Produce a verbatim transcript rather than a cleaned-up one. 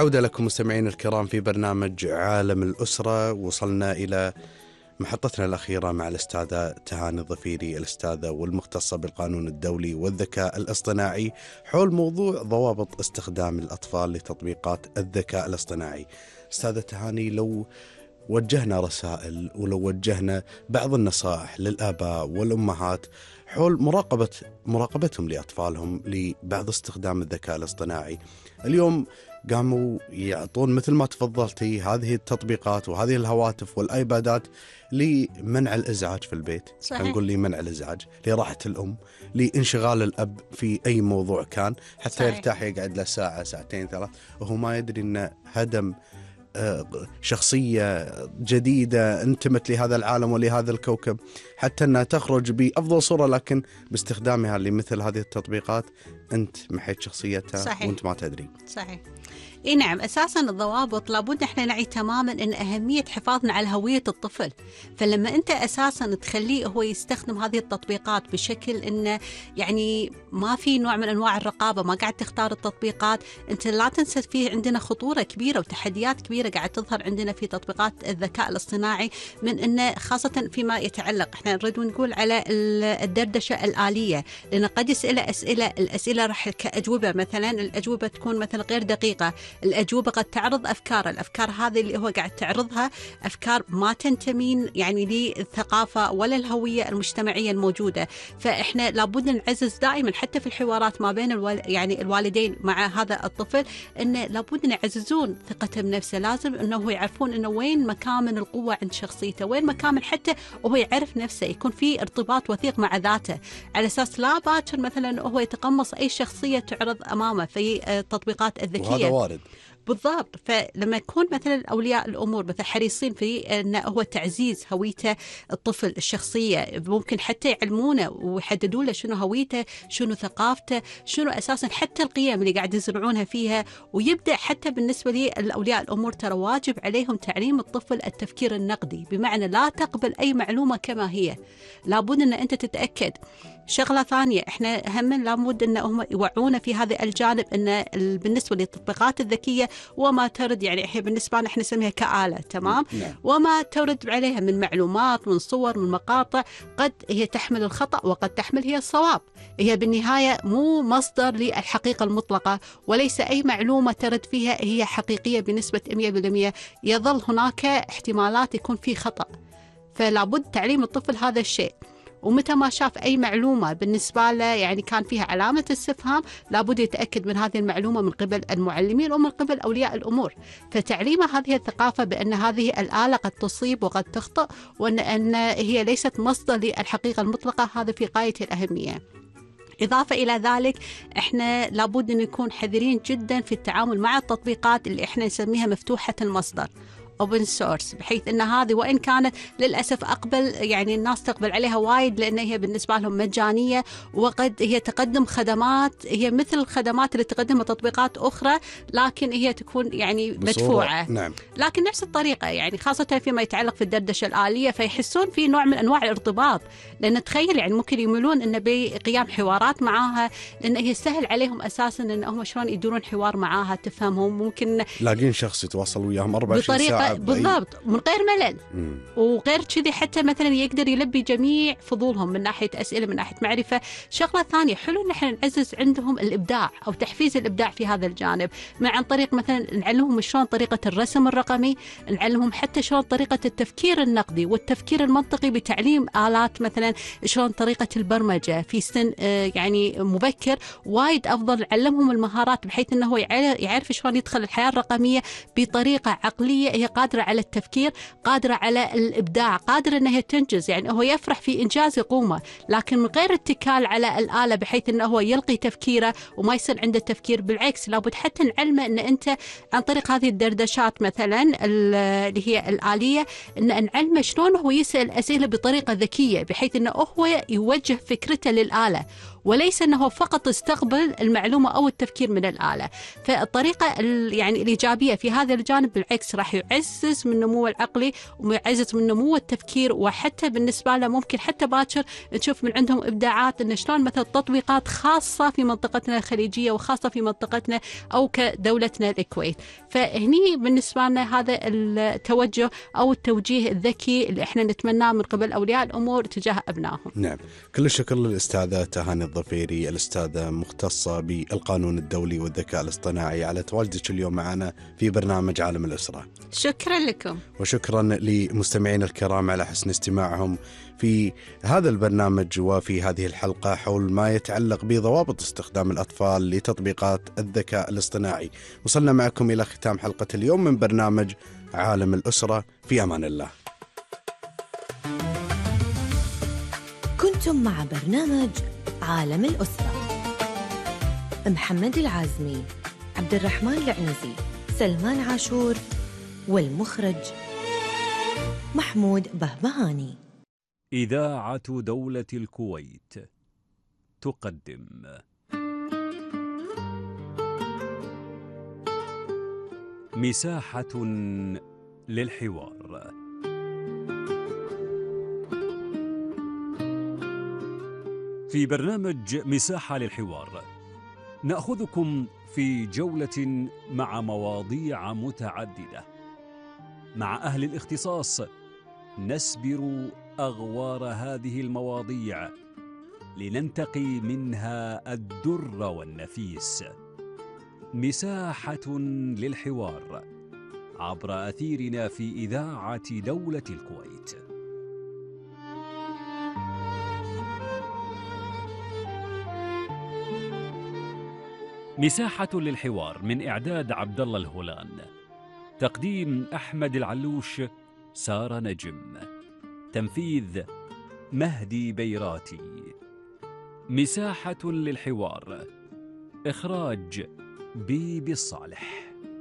عودة لكم مستمعين الكرام في برنامج عالم الأسرة. وصلنا إلى محطتنا الأخيرة مع الأستاذة تهاني الظفيري، الأستاذة والمختصة بالقانون الدولي والذكاء الاصطناعي، حول موضوع ضوابط استخدام الأطفال لتطبيقات الذكاء الاصطناعي. أستاذة تهاني، لو وجهنا رسائل ولو وجهنا بعض النصائح للآباء والأمهات حول مراقبة مراقبتهم لأطفالهم لبعض استخدام الذكاء الاصطناعي. اليوم قاموا يعطون مثل ما تفضلتي هذه التطبيقات وهذه الهواتف والآيبادات لمنع الإزعاج في البيت. صحيح. نقول لي منع الإزعاج، لراحة الأم، لانشغال الأب في أي موضوع كان، حتى صحيح. يرتاح يقعد له ساعة ساعتين ثلاث وهو ما يدري أن هدم شخصية جديدة انتمت لهذا العالم ولهذا الكوكب، حتى أنها تخرج بأفضل صورة، لكن باستخدامها لمثل هذه التطبيقات أنت محيت شخصيتها. صحيح. وأنت ما تدري. صحيح. اي نعم، اساسا الضوابط لابد احنا نعي تماما ان اهميه حفاظنا على هويه الطفل. فلما انت اساسا تخليه هو يستخدم هذه التطبيقات بشكل انه يعني ما في نوع من انواع الرقابه، ما قاعد تختار التطبيقات، انت لا تنسى في عندنا خطوره كبيره وتحديات كبيره قاعد تظهر عندنا في تطبيقات الذكاء الاصطناعي، من انه خاصه فيما يتعلق احنا نريد نقول على الدردشه الاليه، لان قد يساله اسئله، الاسئله راح كاجوبه مثلا الاجوبه تكون مثلا غير دقيقه، الأجوبة قد تعرض أفكار، الأفكار هذه اللي هو قاعد تعرضها أفكار ما تنتمين يعني للثقافة ولا الهوية المجتمعية الموجودة. فإحنا لابد نعزز دائما حتى في الحوارات ما بين الوال يعني الوالدين مع هذا الطفل، إنه لابد يعززون ثقته بنفسه، لازم إنه يعرفون إنه وين مكامن القوة عند شخصيته، وين مكامن حتى وهو يعرف نفسه، يكون في ارتباط وثيق مع ذاته، على أساس لا باكر مثلا هو يتقمص أي شخصية تعرض أمامه في التطبيقات الذكية. وهذا وارد. بالضبط. فلما يكون مثلا أولياء الأمور مثلا حريصين في أنه هو تعزيز هويته الطفل الشخصية، ممكن حتى يعلمونه ويحددوا له شنو هويته، شنو ثقافته، شنو أساسا حتى القيم اللي قاعد يزرعونها فيها. ويبدأ حتى بالنسبة لأولياء الأمور ترى واجب عليهم تعليم الطفل التفكير النقدي، بمعنى لا تقبل أي معلومة كما هي، لابد أن أنت تتأكد. شغلة ثانية احنا هم لابد ان هم يوعونا في هذا الجانب، ان بالنسبة للتطبيقات الذكية وما ترد، يعني احنا بالنسبة لنا احنا نسميها كآلة، تمام؟ نعم. وما ترد عليها من معلومات، من صور، من مقاطع، قد هي تحمل الخطأ وقد تحمل هي الصواب. هي بالنهاية مو مصدر للحقيقة المطلقة، وليس أي معلومة ترد فيها هي حقيقية بنسبة مئة بالمئة، يظل هناك احتمالات يكون في خطأ. فلابد تعليم الطفل هذا الشيء، ومتى ما شاف أي معلومة بالنسبة له يعني كان فيها علامة استفهام، لابد يتأكد من هذه المعلومة من قبل المعلمين ومن قبل أولياء الأمور. فتعليم هذه الثقافة بأن هذه الآلة قد تصيب وقد تخطئ، وأن أن هي ليست مصدر للحقيقة المطلقة، هذا في غاية الأهمية. إضافة إلى ذلك إحنا لابد أن نكون حذرين جدا في التعامل مع التطبيقات اللي إحنا نسميها مفتوحة المصدر open source، بحيث أن هذه وإن كانت للأسف أقبل يعني الناس تقبل عليها وايد لأن هي بالنسبة لهم مجانية، وقد هي تقدم خدمات هي مثل الخدمات اللي تقدمها تطبيقات أخرى، لكن هي تكون يعني مدفوعة. نعم. لكن نفس الطريقة يعني خاصة فيما يتعلق في الدردشة الآلية، فيحسون في نوع من أنواع الارتباط، لأن تخيل يعني ممكن يميلون إنه بقيام حوارات معاها، لأن هي سهل عليهم أساسا إن هم شلون يدورون حوار معاها، تفهمهم، ممكن لاقين شخص يتواصل وياهم أربعة وعشرين ساعة بالضبط من غير ملل. مم. وغير كذي حتى مثلا يقدر يلبي جميع فضولهم من ناحية أسئلة، من ناحية معرفة. شغلة ثانية حلو نحن نعزز عندهم الإبداع أو تحفيز الإبداع في هذا الجانب، مع عن طريق مثلا نعلمهم شلون طريقة الرسم الرقمي، نعلمهم حتى شلون طريقة التفكير النقدي والتفكير المنطقي بتعليم آلات، مثلا شلون طريقة البرمجة في سن يعني مبكر وايد أفضل. نعلمهم المهارات بحيث أنه يعرف شلون يدخل الحياة الرقمية بطريقة عقلية هي قادرة على التفكير، قادرة على الإبداع، قادرة أنها تنجز، يعني هو يفرح في إنجاز يقومه، لكن من غير اتكال على الآلة بحيث أنه هو يلقي تفكيره وما يصير عنده تفكير. بالعكس لابد حتى نعلمه أن أنت عن طريق هذه الدردشات مثلا اللي هي الآلية، أن نعلمه شلون هو يسأل أسئلة بطريقة ذكية، بحيث أنه هو يوجه فكرته للآلة، وليس أنه فقط استقبل المعلومة أو التفكير من الآلة. فالطريقة يعني الإيجابية في هذا الجانب بالعكس راح يعزز من نموه العقلي ويعزز من نمو التفكير، وحتى بالنسبة له ممكن حتى باكر نشوف من عندهم إبداعات إن شلون مثلا تطبيقات خاصة في منطقتنا الخليجية وخاصة في منطقتنا أو كدولتنا الكويت. فهني بالنسبة لنا هذا التوجه أو التوجيه الذكي اللي إحنا نتمناه من قبل أولياء الأمور تجاه أبنائهم. نعم، كل الشكر للأستاذة تهاني الظفيري، الأستاذة مختصة بالقانون الدولي والذكاء الاصطناعي، على تواجدك اليوم معنا في برنامج عالم الأسرة. شكرا لكم، وشكرا لمستمعين الكرام على حسن استماعهم في هذا البرنامج وفي هذه الحلقة حول ما يتعلق بضوابط استخدام الأطفال لتطبيقات الذكاء الاصطناعي. وصلنا معكم إلى ختام حلقة اليوم من برنامج عالم الأسرة. في أمان الله. كنتم مع برنامج عالم الأسرة، محمد العازمي، عبد الرحمن العنزي، سلمان عاشور، والمخرج محمود بهبهاني. إذاعة دولة الكويت تقدم مساحة للحوار. في برنامج مساحة للحوار نأخذكم في جولة مع مواضيع متعددة، مع أهل الاختصاص نسبر أغوار هذه المواضيع لننتقي منها الدر والنفيس. مساحة للحوار عبر أثيرنا في إذاعة دولة الكويت. مساحة للحوار من إعداد عبد الله الهولان، تقديم أحمد العلوش، سارة نجم، تنفيذ مهدي بيراتي. مساحة للحوار، إخراج بيبي الصالح.